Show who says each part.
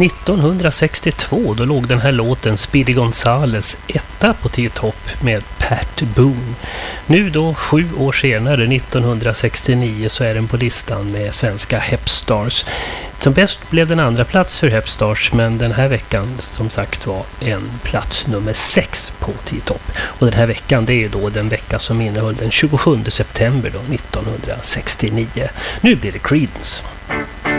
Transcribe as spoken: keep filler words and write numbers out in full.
Speaker 1: nittonhundrasextiotvå då låg den här låten Speedy Gonzales etta på tio topp med Pat Boone. Nu då sju år senare, nittonhundrasextionio, så är den på listan med svenska Hepstars. Som bäst blev den andra plats för Hepstars, men den här veckan som sagt var en plats nummer sex på tio topp. Och den här veckan, det är då den vecka som innehöll den tjugosjunde september då, nittonhundrasextionio. Nu blir det Creedence.